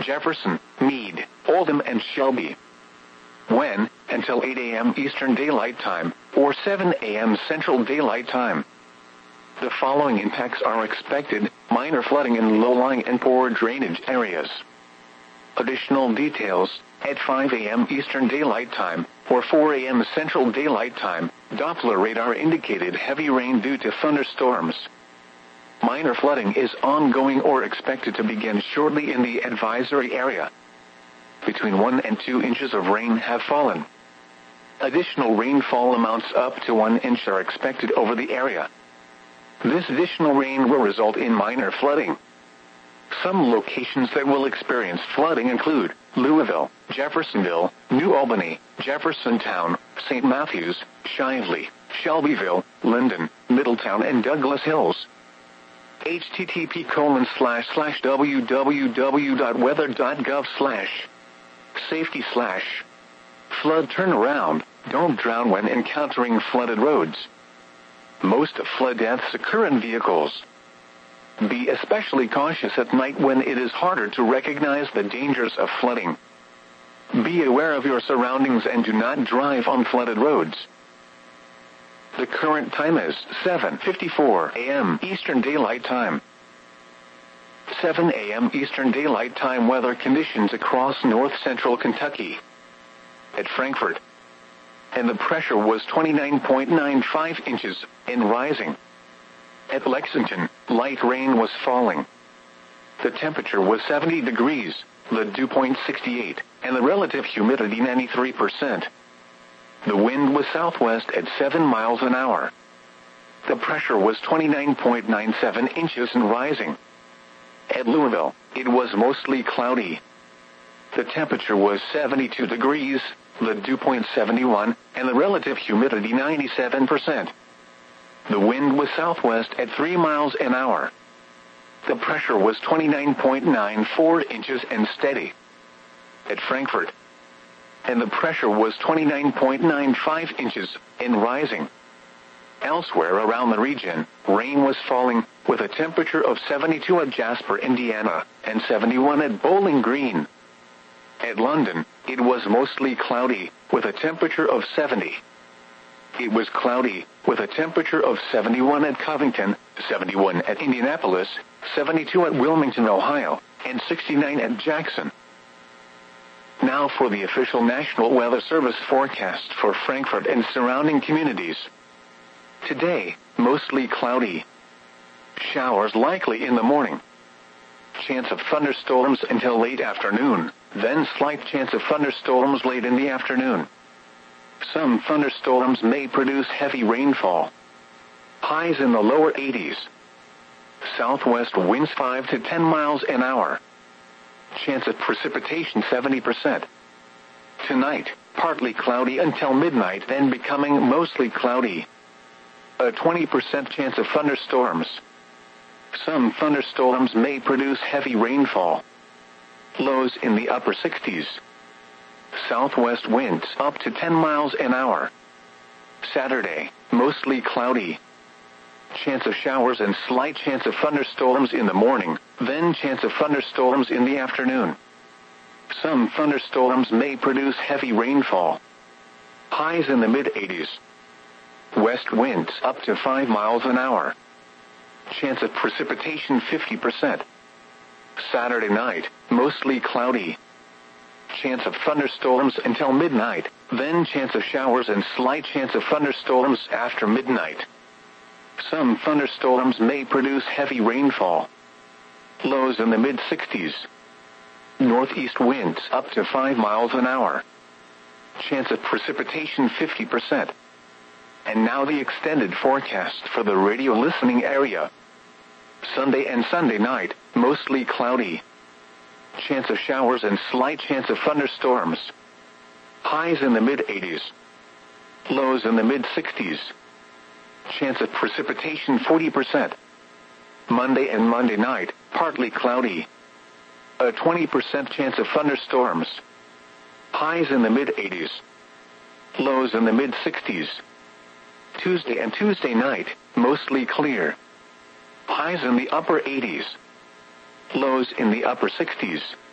Jefferson, Meade, Oldham and Shelby. When? Until 8 a.m. Eastern Daylight Time, or 7 a.m. Central Daylight Time. The following impacts are expected: minor flooding in low-lying and poor drainage areas. Additional details: at 5 a.m. Eastern Daylight Time, or 4 a.m. Central Daylight Time, Doppler radar indicated heavy rain due to thunderstorms. Minor flooding is ongoing or expected to begin shortly in the advisory area. Between 1 and 2 inches of rain have fallen. Additional rainfall amounts up to 1 inch are expected over the area. This additional rain will result in minor flooding. Some locations that will experience flooding include Louisville, Jeffersonville, New Albany, Jeffersontown, St. Matthews, Shively, Shelbyville, Linden, Middletown and Douglas Hills. http://www.weather.gov/safety/flood turnaround. Don't drown when encountering flooded roads. Most flood deaths occur in vehicles. Be especially cautious at night when it is harder to recognize the dangers of flooding. Be aware of your surroundings and do not drive on flooded roads. The current time is 7:54 a.m. Eastern Daylight Time. 7 a.m. Eastern Daylight Time weather conditions across north-central Kentucky. At Frankfort. And the pressure was 29.95 inches, and rising. At Lexington, light rain was falling. The temperature was 70 degrees, the dew point 68, and the relative humidity 93%. The wind was southwest at 7 miles an hour. The pressure was 29.97 inches and rising. At Louisville, it was mostly cloudy. The temperature was 72 degrees, the dew point 71, and the relative humidity 97%. The wind was southwest at 3 miles an hour. The pressure was 29.94 inches and steady. At Frankfort. And the pressure was 29.95 inches, and rising. Elsewhere around the region, rain was falling, with a temperature of 72 at Jasper, Indiana, and 71 at Bowling Green. At London, it was mostly cloudy, with a temperature of 70. It was cloudy, with a temperature of 71 at Covington, 71 at Indianapolis, 72 at Wilmington, Ohio, and 69 at Jackson. Now for the official National Weather Service forecast for Frankfort and surrounding communities. Today, mostly cloudy. Showers likely in the morning. Chance of thunderstorms until late afternoon, then slight chance of thunderstorms late in the afternoon. Some thunderstorms may produce heavy rainfall. Highs in the lower 80s. Southwest winds 5 to 10 miles an hour. Chance of precipitation 70%. Tonight, partly cloudy until midnight, then becoming mostly cloudy. A 20% chance of thunderstorms. Some thunderstorms may produce heavy rainfall. Lows in the upper 60s. Southwest winds up to 10 miles an hour. Saturday, mostly cloudy. Chance of showers and slight chance of thunderstorms in the morning, then chance of thunderstorms in the afternoon. Some thunderstorms may produce heavy rainfall. Highs in the mid-80s. West winds up to 5 miles an hour. Chance of precipitation 50%. Saturday night, mostly cloudy. Chance of thunderstorms until midnight, then chance of showers and slight chance of thunderstorms after midnight. Some thunderstorms may produce heavy rainfall. Lows in the mid-60s. Northeast winds up to 5 miles an hour. Chance of precipitation 50%. And now the extended forecast for the radio listening area. Sunday and Sunday night, mostly cloudy. Chance of showers and slight chance of thunderstorms. Highs in the mid-80s. Lows in the mid-60s. Chance of precipitation 40%. Monday and Monday night, partly cloudy. A 20% chance of thunderstorms. Highs in the mid-80s. Lows in the mid-60s. Tuesday and Tuesday night, mostly clear. Highs in the upper 80s. Lows in the upper 60s.